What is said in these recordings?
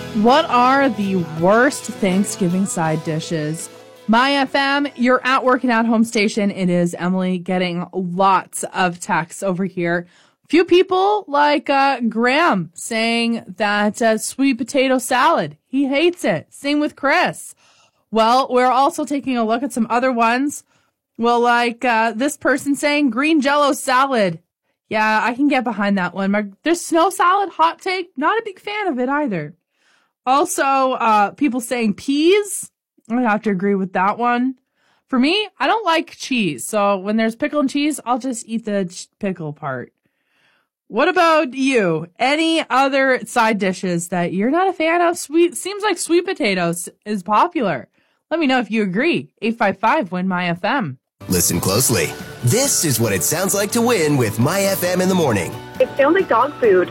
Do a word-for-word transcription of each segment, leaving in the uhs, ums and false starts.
What are the worst Thanksgiving side dishes? My F M, you're at work and at home station. It is Emily getting lots of texts over here. Few people like uh, Graham saying that uh, sweet potato salad. He hates it. Same with Chris. Well, we're also taking a look at some other ones. Well, like uh, this person saying green jello salad. Yeah, I can get behind that one. My, there's snow salad, hot take. Not a big fan of it either. Also, uh, people saying peas. I have to agree with that one. For me, I don't like cheese. So when there's pickle and cheese, I'll just eat the ch- pickle part. What about you? Any other side dishes that you're not a fan of? Sweet, seems like sweet potatoes is popular. Let me know if you agree. eight five five, win my F M. Listen closely. This is what it sounds like to win with My F M in the morning. It sounds like dog food.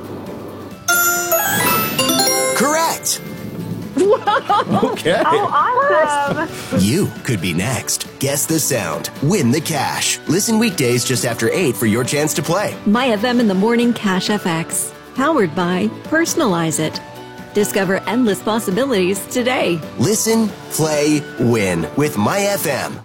Correct. Whoa. Okay. Oh, awesome. You could be next. Guess the sound. Win the cash. Listen weekdays just after eight for your chance to play. My F M in the morning Cash F X. Powered by Personalize It. Discover endless possibilities today. Listen, play, win with My F M.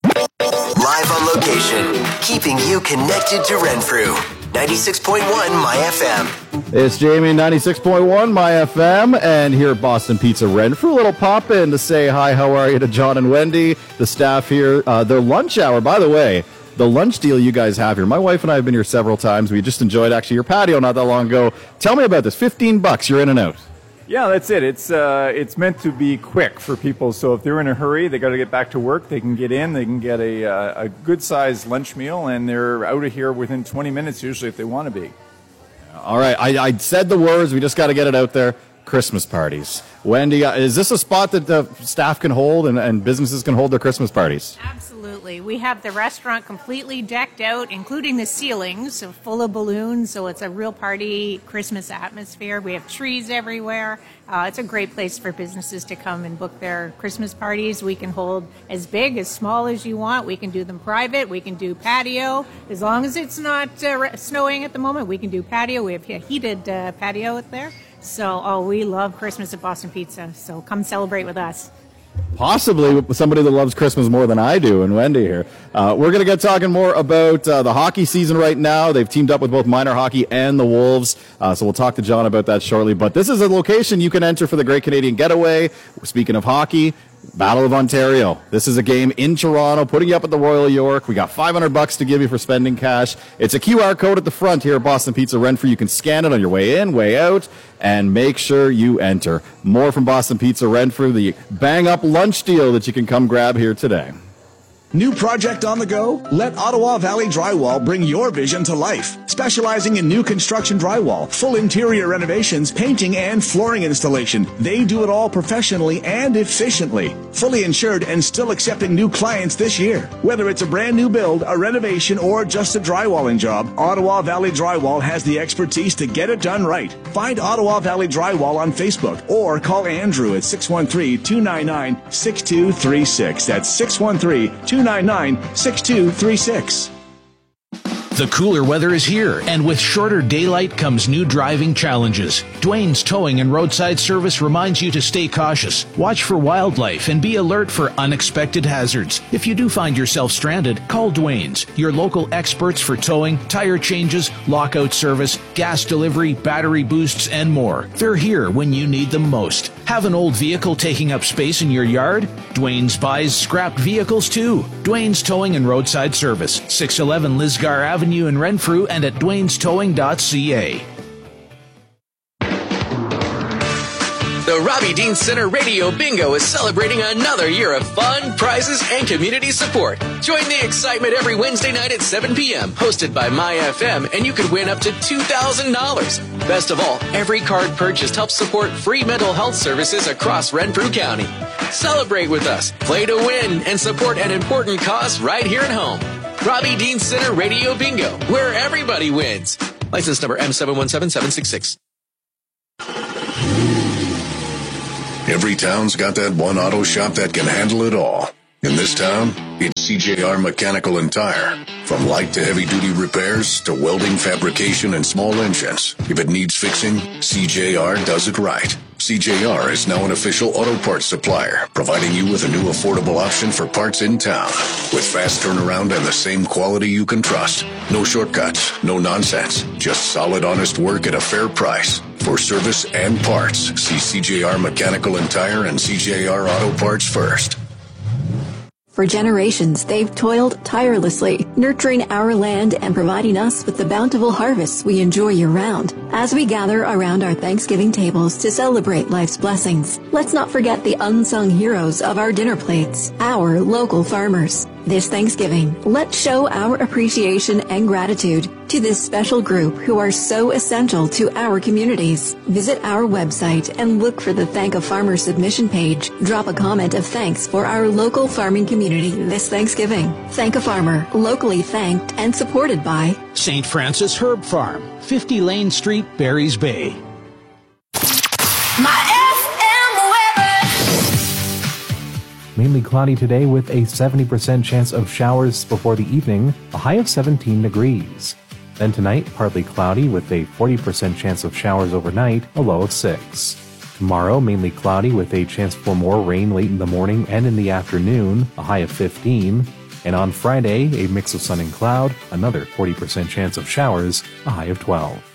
Live on location, keeping you connected to Renfrew. ninety-six point one My F M. It's Jamie, ninety-six point one My F M, and here at Boston Pizza Renfrew, a little pop in to say hi, how are you to John and Wendy, the staff here. Uh, their lunch hour, by the way, the lunch deal you guys have here. My wife and I have been here several times. We just enjoyed actually your patio not that long ago. Tell me about this. fifteen bucks, you're in and out. Yeah, that's it. It's uh, it's meant to be quick for people. So if they're in a hurry, they got to get back to work. They can get in. They can get a uh, a good sized lunch meal, and they're out of here within twenty minutes usually if they want to be. All right, I, I said the words. We just got to get it out there. Christmas parties. Wendy, uh, is this a spot that the staff can hold and, and businesses can hold their Christmas parties? Absolutely. We have the restaurant completely decked out, including the ceilings, so full of balloons, so it's a real party Christmas atmosphere. We have trees everywhere. Uh, it's a great place for businesses to come and book their Christmas parties. We can hold as big, as small as you want. We can do them private. We can do patio. As long as it's not uh, snowing at the moment, we can do patio. We have a heated uh, patio out there. So, oh, we love Christmas at Boston Pizza, so come celebrate with us. Possibly with somebody that loves Christmas more than I do, and Wendy here. Uh, we're going to get talking more about uh, the hockey season right now. They've teamed up with both minor hockey and the Wolves, uh, so we'll talk to John about that shortly. But this is a location you can enter for the Great Canadian Getaway. Speaking of hockey, Battle of Ontario. This is a game in Toronto, putting you up at the Royal York. We got five hundred bucks to give you for spending cash. It's a Q R code at the front here at Boston Pizza Renfrew. You can scan it on your way in, way out, and make sure you enter. More from Boston Pizza Renfrew, the bang-up lunch deal that you can come grab here today. New project on the go? Let Ottawa Valley Drywall bring your vision to life. Specializing in new construction drywall, full interior renovations, painting, and flooring installation. They do it all professionally and efficiently. Fully insured and still accepting new clients this year. Whether it's a brand new build, a renovation, or just a drywalling job, Ottawa Valley Drywall has the expertise to get it done right. Find Ottawa Valley Drywall on Facebook or call Andrew at six one three, two nine nine, six two three six. That's six one three, two nine nine, six two three six. The cooler weather is here, and with shorter daylight comes new driving challenges. Dwayne's Towing and Roadside Service reminds you to stay cautious, watch for wildlife, and be alert for unexpected hazards. If you do find yourself stranded, call Dwayne's, your local experts for towing, tire changes, lockout service, gas delivery, battery boosts, and more. They're here when you need them most. Have an old vehicle taking up space in your yard? Dwayne's buys scrapped vehicles too. Dwayne's Towing and Roadside Service, six eleven Lisgar Avenue in Renfrew, and at dwaynes towing dot c a. The Robbie Dean Center Radio Bingo is celebrating another year of fun, prizes, and community support. Join the excitement every Wednesday night at seven p.m., hosted by My F M, and you could win up to two thousand dollars. Best of all, every card purchased helps support free mental health services across Renfrew County. Celebrate with us, play to win, and support an important cause right here at home. Robbie Dean Center Radio Bingo, where everybody wins. License number M seven one seven seven six six. Every town's got that one auto shop that can handle it all. In this town, it's C J R Mechanical and Tire. From light to heavy-duty repairs to welding, fabrication, and small engines. If it needs fixing, C J R does it right. C J R is now an official auto parts supplier, providing you with a new affordable option for parts in town. With fast turnaround and the same quality you can trust. No shortcuts, no nonsense, just solid, honest work at a fair price. For service and parts, see C J R Mechanical and Tire and C J R Auto Parts first. For generations, they've toiled tirelessly, nurturing our land and providing us with the bountiful harvests we enjoy year-round. As we gather around our Thanksgiving tables to celebrate life's blessings, let's not forget the unsung heroes of our dinner plates, our local farmers. This Thanksgiving, let's show our appreciation and gratitude to this special group who are so essential to our communities. Visit our website and look for the Thank a Farmer submission page. Drop a comment of thanks for our local farming community this Thanksgiving. Thank a Farmer, locally thanked and supported by Saint Francis Herb Farm, fifty Lane Street, Barry's Bay. Mainly cloudy today with a seventy percent chance of showers before the evening, a high of seventeen degrees. Then tonight, partly cloudy with a forty percent chance of showers overnight, a low of six. Tomorrow, mainly cloudy with a chance for more rain late in the morning and in the afternoon, a high of fifteen. And on Friday, a mix of sun and cloud, another forty percent chance of showers, a high of twelve.